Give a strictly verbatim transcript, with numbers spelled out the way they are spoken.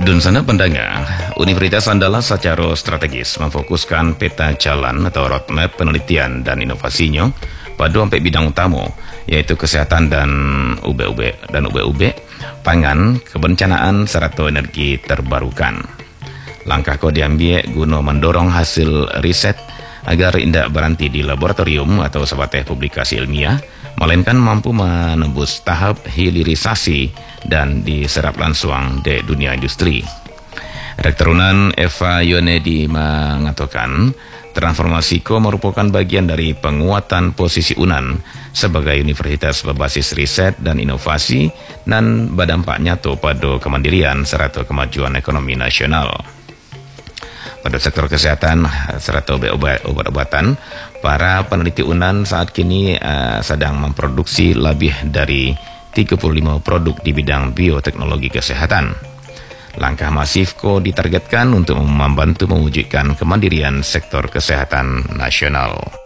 Dun sana pendengar, Universitas Andalas secara strategis memfokuskan peta jalan atau roadmap penelitian dan inovasinya pada empat bidang utama, yaitu kesehatan dan U B U B dan U B U B, pangan, kebencanaan serta energi terbarukan. Langkah ko diambil guna mendorong hasil riset agar tidak berhenti di laboratorium atau sebatas publikasi ilmiah, melainkan mampu menembus tahap hilirisasi dan diserap langsung di dunia industri. Rektor Unan Eva Yonedi mengatakan, transformasi ko merupakan bagian dari penguatan posisi Unan sebagai universitas berbasis riset dan inovasi dan berdampak nyata pada kemandirian serta kemajuan ekonomi nasional. Pada sektor kesehatan serta obat-obatan, para peneliti Unan saat kini uh, sedang memproduksi lebih dari tiga puluh lima produk di bidang bioteknologi kesehatan. Langkah masif ko ditargetkan untuk membantu mewujudkan kemandirian sektor kesehatan nasional.